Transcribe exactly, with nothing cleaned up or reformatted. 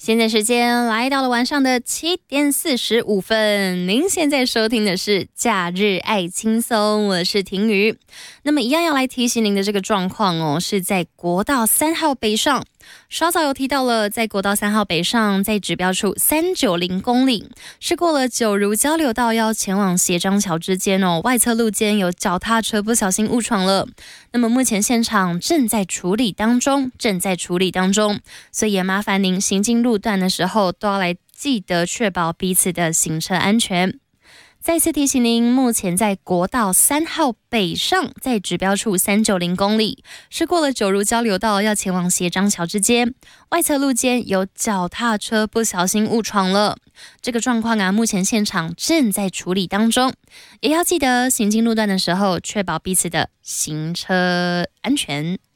现在时间来到了晚上的七点四十五分，您现在收听的是假日爱轻松，我是婷瑜。那么一样要来提醒您的这个状况哦，是在国道三号北上。稍早有提到了，在国道三号北上，在指标处三百九十公里，是过了九如交流道要前往协章桥之间哦，外侧路肩有脚踏车不小心误闯了。那么目前现场正在处理当中，正在处理当中，所以也麻烦您行进路段的时候都要来记得确保彼此的行车安全。再次提醒您，目前在国道三号北上，在指标处三百九十公里，是过了九如交流道要前往协章桥之间，外侧路肩有脚踏车不小心误闯了。这个状况啊，目前现场正在处理当中，也要记得行经路段的时候，确保彼此的行车安全。